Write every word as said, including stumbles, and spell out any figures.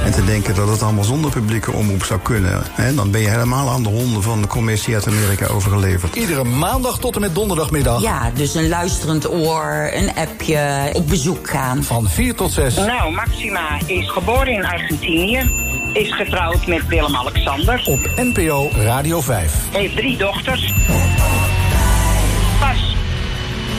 En te denken dat het allemaal zonder publieke omroep zou kunnen. Hè, dan ben je helemaal aan de honden van de commissie uit Amerika overgeleverd. Iedere maandag tot en met donderdagmiddag. Ja, dus een luisterend oor, een appje, op bezoek gaan. Van vier tot zes. Nou, Maxima is geboren in Argentinië. Is getrouwd met Willem-Alexander. Op N P O Radio vijf. Heeft drie dochters.